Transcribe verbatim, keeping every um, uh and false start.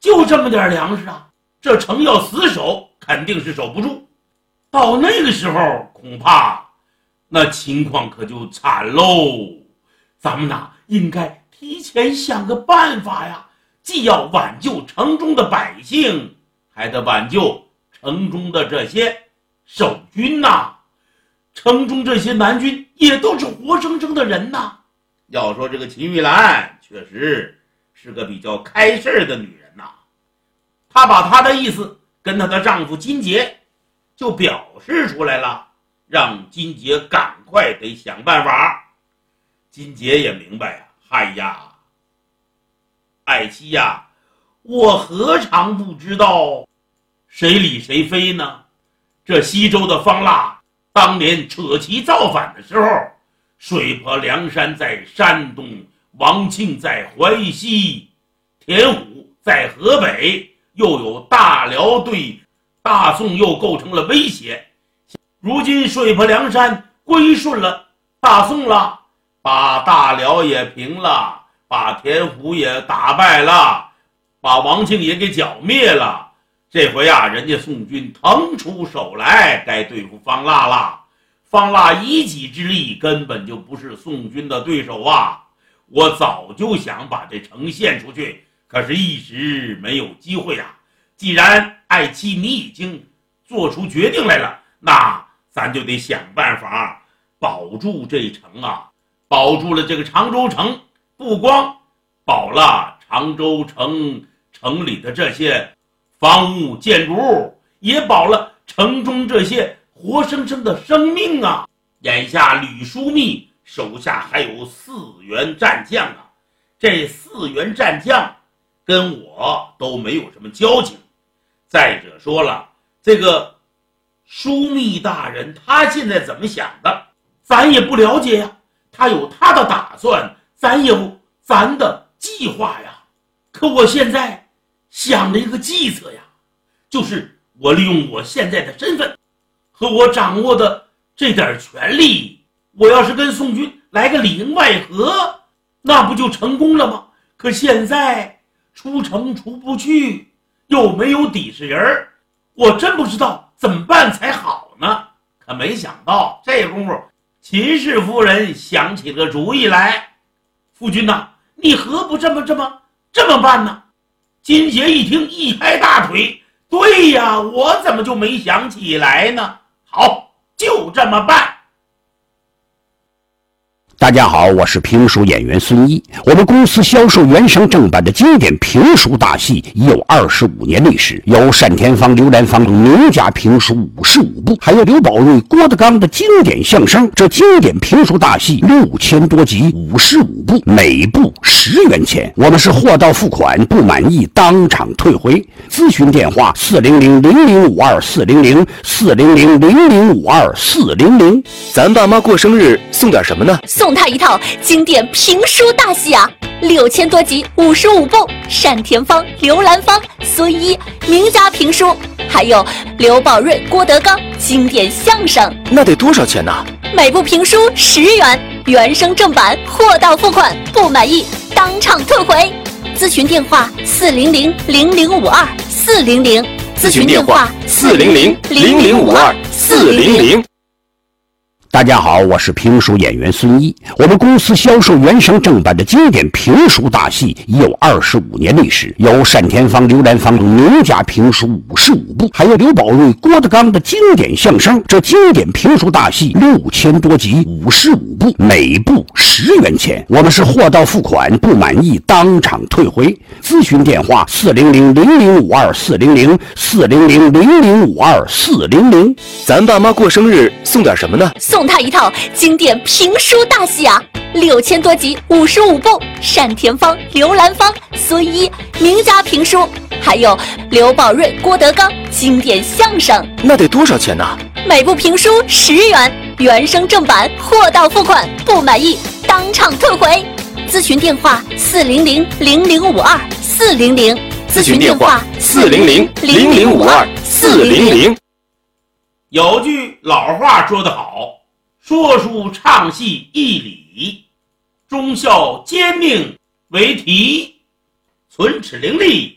就这么点粮食啊，这城要死守肯定是守不住，到那个时候恐怕那情况可就惨喽。咱们呐应该提前想个办法呀，既要挽救城中的百姓，还得挽救城中的这些守军呐。城中这些南军也都是活生生的人呐。要说这个秦玉兰确实是个比较开事的女人呐，她把她的意思跟她的丈夫金杰就表示出来了，让金杰赶快得想办法。金杰也明白呀，嗨呀，爱妻呀，我何尝不知道谁理谁非呢？这西周的方腊当年扯旗造反的时候，水泊梁山在山东，王庆在淮西，田虎在河北，又有大辽对大宋又构成了威胁。如今水泊梁山归顺了大宋了，把大辽也平了，把田虎也打败了，把王庆也给剿灭了。这回啊，人家宋军腾出手来，该对付方腊了。方腊一己之力根本就不是宋军的对手啊！我早就想把这城献出去，可是一直没有机会啊。既然爱妻你已经做出决定来了，那咱就得想办法保住这城啊！保住了这个常州城，不光保了常州城城里的这些房屋建筑物，也保了城中这些活生生的生命啊！眼下吕枢密手下还有四员战将啊，这四员战将跟我都没有什么交情。再者说了，这个枢密大人他现在怎么想的，咱也不了解呀。他有他的打算，咱有咱的计划呀。可我现在想了一个计策呀，就是我利用我现在的身份和我掌握的这点权力，我要是跟宋军来个里应外合，那不就成功了吗？可现在出城出不去，又没有底事人，我真不知道怎么办才好呢。可没想到这功夫，秦氏夫人想起个主意来。夫君呐，你何不这么这么这么办呢？金杰一听，一拍大腿，对呀，我怎么就没想起来呢？好，就这么办。 大家好，我是评书演员孙一。我们公司销售原声正版的经典评书大戏已有二十五年历史，有单田芳、刘兰芳等名家评书五十五部，还有刘宝瑞、郭德纲的经典相声。这经典评书大戏六千多集，五十五部，每部十元钱。我们是货到付款，不满意当场退回。咨询电话：四零零零零五二四零零四零零零零五二四零零。 咱爸妈过生日送点什么呢？ 送他一套经典评书大戏啊，六千多集，五十五部，单田芳、刘兰芳、孙一名家评书，还有刘宝瑞、郭德纲经典相声。 那得多少钱呢？ 每部评书十元，原声正版，货到付款，不满意当场退回。咨询电话：四零零零零五二四零零。 咨询电话：四零零零零五二四零零。 大家好，我是评书演员孙一。我们公司销售原声正版的经典评书大戏已有二十五年历史，有单田芳、刘兰芳等名家评书五十五部，还有刘宝瑞、郭德纲的经典相声。这经典评书大戏六千多集，五十五部，每部十元钱。我们是货到付款，不满意当场退回。咨询电话：四零零零零五二四零零四零零零零五二四零零。 咱爸妈过生日送点什么呢？ 送他一套经典评书大戏啊，六千多集，五十五部，单田芳、刘兰芳、孙一名家评书，还有刘宝瑞、郭德纲经典相声。 那得多少钱呢？ 每部评书十元，原声正版，货到付款，不满意当场退回。咨询电话：四零零零零五二四零零。咨询电话： 四零零零零五二四零零。 有句老话说得好，说书唱戏一理，忠孝兼命为题，存齿伶俐